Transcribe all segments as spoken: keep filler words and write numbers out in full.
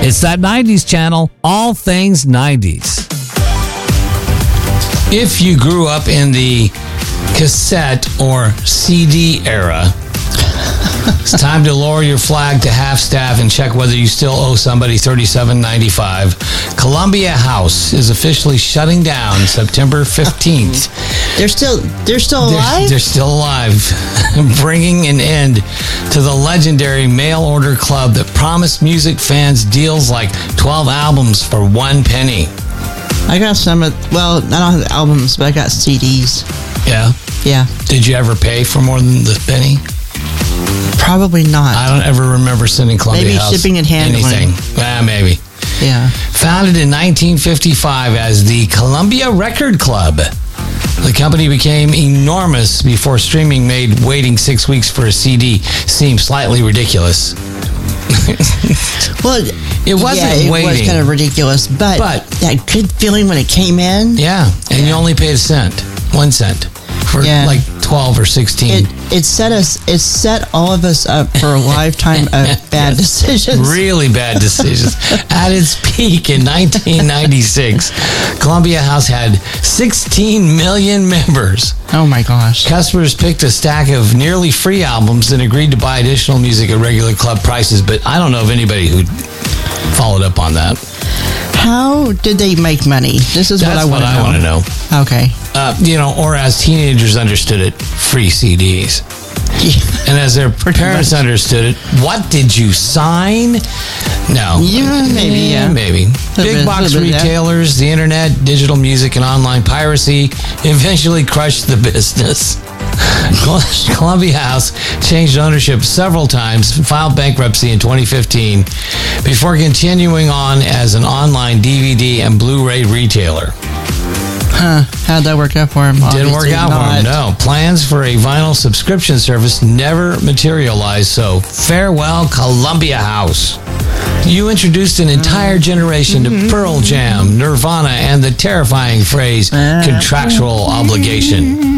It's that nineties channel, all things nineties. If you grew up in the cassette or C D era, it's time to lower your flag to half staff and check whether you still owe somebody thirty-seven ninety-five. Columbia House is officially shutting down September fifteenth. They're still they're still alive? They're, they're still alive, bringing an end to the legendary mail order club that promised music fans deals like twelve albums for one penny. I got some of, well, I don't have albums, but I got C Ds. Yeah? Yeah. Did you ever pay for more than the penny? Probably not. I don't ever remember sending Columbia maybe House shipping and handling. anything. Ah, maybe. Yeah. Founded in nineteen fifty-five as the Columbia Record Club, the company became enormous before streaming made waiting six weeks for a C D seem slightly ridiculous. Well, it wasn't yeah, it waiting. was kind of ridiculous, but, But- that good feeling when it came in. Yeah, and you only paid a cent, one cent, for Yeah. like twelve or sixteen. It it set us it set all of us up for a lifetime of bad decisions. Really bad decisions. At its peak in nineteen ninety-six, Columbia House had sixteen million members. Oh my gosh. Customers picked a stack of nearly free albums and agreed to buy additional music at regular club prices, but I don't know of anybody who followed up on that. How did they make money? This is That's what I want to know. want to know. Okay. Uh, you know, or as teenagers understood it, free C Ds. Yeah. And as their parents much. understood it, what did you sign? No. Yeah, maybe, yeah. Maybe. Little Big bit, box little bit, yeah. retailers, the internet, digital music, and online piracy eventually crushed the business. Columbia House changed ownership several times, filed bankruptcy in twenty fifteen, before continuing on as an online D V D and Blu-ray retailer. Huh. How'd that work out for him? Didn't work Obviously out not. for him, no. Plans for a vinyl subscription service never materialized, so farewell, Columbia House. You introduced an entire generation to Pearl Jam, Nirvana, and the terrifying phrase, contractual obligation.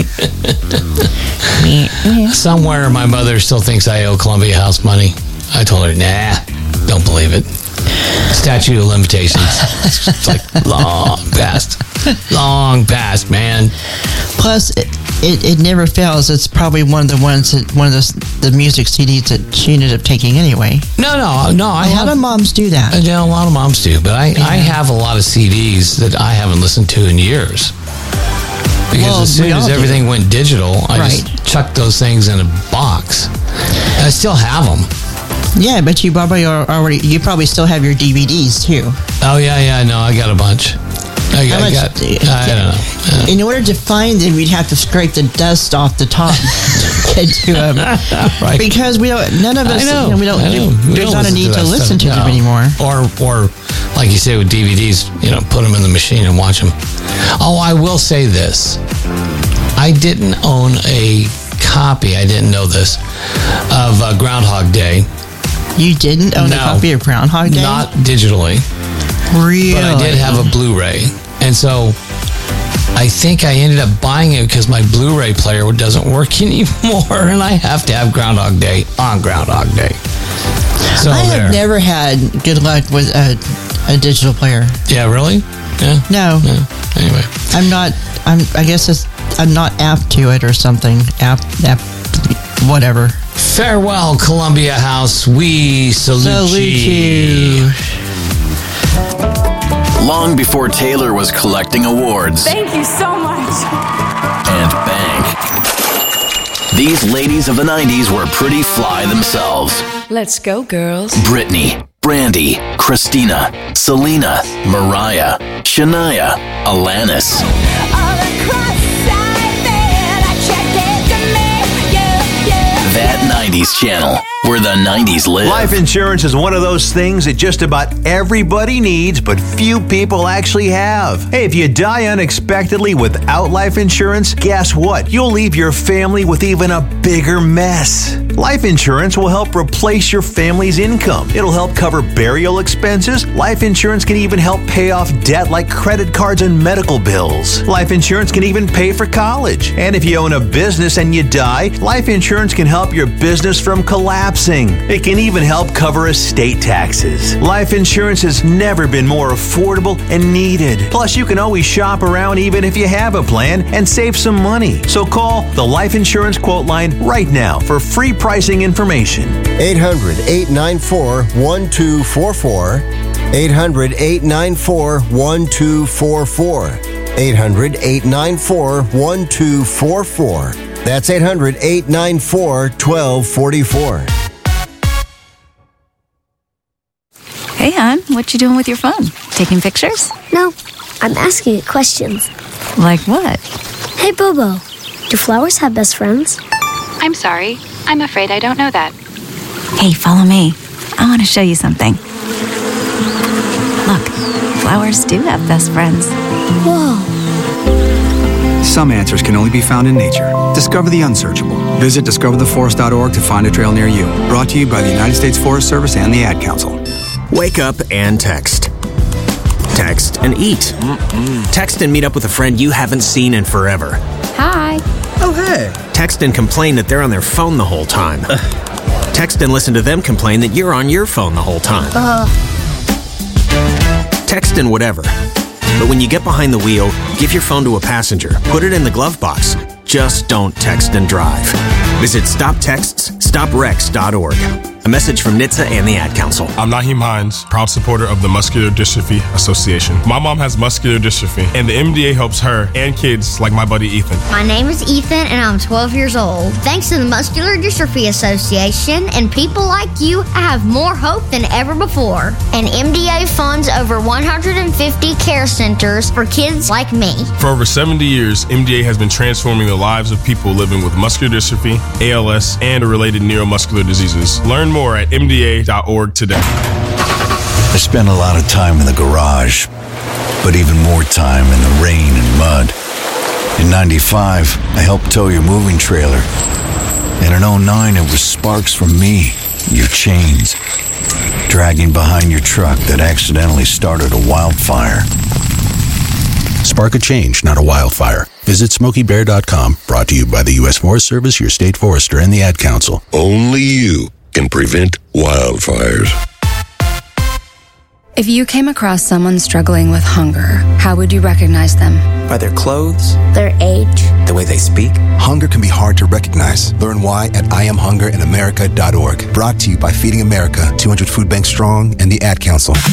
Somewhere my mother still thinks I owe Columbia House money. I told her, nah, don't believe it. Statute of limitations. It's like long past. Long past, man. Plus, it, it, it never fails. It's probably one of the ones that one of the the music C Ds that she ended up taking anyway. No, no, no. I A have, lot of moms do that. Uh, yeah, a lot of moms do, but I, I have a lot of C Ds that I haven't listened to in years. Because Well, as soon we as all do. everything went digital, I Right. just chucked those things in a box. And I still have them. Yeah, but you probably are already. You probably still have your D V Ds too. Oh, yeah, yeah, no, I got a bunch. I, How I much got, do you- I don't know. Uh, In order to find them, we'd have to scrape the dust off the top to get to them. Right. Because we don't. None of us. I know. You know, we don't. I know. do- We there's don't not a need to, that listen stuff. to them No. anymore. Or, or like you say with D V Ds, you know, put them in the machine and watch them. Oh, I will say this. I didn't own a copy, I didn't know this, of uh, Groundhog Day. You didn't own No. a copy of Groundhog Day? Not digitally, really. but I did have a Blu-ray. And so I think I ended up buying it because my Blu-ray player doesn't work anymore, and I have to have Groundhog Day on Groundhog Day. So I there. have never had good luck with a, a digital player. Yeah, really? Yeah. No, Yeah. Anyway. I'm not. I'm. I guess it's. I'm not apt to it or something. Apt. Apt. Whatever. Farewell, Columbia House. We salute, Salute ye. you. Long before Taylor was collecting awards Thank you so much. and bank, these ladies of the nineties were pretty fly themselves. Let's go, girls. Britney, Brandy, Christina, Selena, Mariah, Shania, Alanis. That nineties channel, where the nineties live. Life insurance is one of those things that just about everybody needs, but few people actually have. Hey, if you die unexpectedly without life insurance, guess what? You'll leave your family with even a bigger mess. Life insurance will help replace your family's income. It'll help cover burial expenses. Life insurance can even help pay off debt like credit cards and medical bills. Life insurance can even pay for college. And if you own a business and you die, life insurance can help your business from collapsing. lapsing. It can even help cover estate taxes. Life insurance has never been more affordable and needed. Plus, you can always shop around even if you have a plan and save some money. So call the Life Insurance Quote Line right now for free pricing information. eight hundred, eight nine four, one two four four. eight hundred, eight nine four, one two four four. eight hundred, eight nine four, one two four four. That's eight hundred, eight nine four, one two four four. Hey, hon, what you doing with your phone? Taking pictures? No, I'm asking it questions. Like what? Hey, Bobo, do flowers have best friends? I'm sorry. I'm afraid I don't know that. Hey, follow me. I want to show you something. Look, flowers do have best friends. Whoa. Some answers can only be found in nature. Discover the unsearchable. Visit discover the forest dot org to find a trail near you. Brought to you by the United States Forest Service and the Ad Council. Wake up and text. Text and eat. Mm-mm. Text and meet up with a friend you haven't seen in forever. Hi. Oh, hey. Text and complain that they're on their phone the whole time. Text and listen to them complain that you're on your phone the whole time. Uh. Text and whatever. But when you get behind the wheel, give your phone to a passenger. Put it in the glove box. Just don't text and drive. Visit stop texts stop wrecks dot org. A message from N H T S A and the Ad Council. I'm Naheem Hines, proud supporter of the Muscular Dystrophy Association. My mom has muscular dystrophy, and the M D A helps her and kids like my buddy Ethan. My name is Ethan, and I'm twelve years old. Thanks to the Muscular Dystrophy Association and people like you, I have more hope than ever before. And M D A funds over one hundred fifty care centers for kids like me. For over seventy years, M D A has been transforming the lives of people living with muscular dystrophy, A L S, and related neuromuscular diseases. Learn more at M D A dot org today. I spent a lot of time in the garage, but even more time in the rain and mud. In ninety-five, I helped tow your moving trailer. And in oh nine, it was sparks from me, your chains, dragging behind your truck that accidentally started a wildfire. Spark a change, not a wildfire. Visit Smokey Bear dot com. Brought to you by the U S Forest Service, your state forester, and the Ad Council. Only you can prevent wildfires. If you came across someone struggling with hunger, how would you recognize them? By their clothes, their age, the way they speak. Hunger can be hard to recognize. Learn why at I am hunger in America dot org. Brought to you by Feeding America, two hundred Food Banks Strong, and the Ad Council.